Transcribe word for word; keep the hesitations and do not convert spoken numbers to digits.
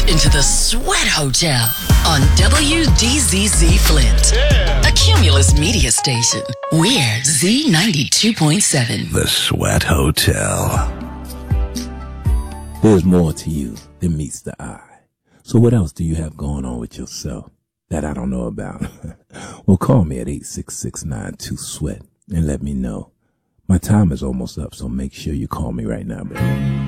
into the Sweat Hotel on W D Z Z Flint, yeah. A Cumulus media station. We're Z ninety-two point seven. The Sweat Hotel. There's more to you than meets the eye. So what else do you have going on with yourself that I don't know about? Well, call me at eight six six, nine two, sweat and let me know. My time is almost up, so make sure you call me right now, baby.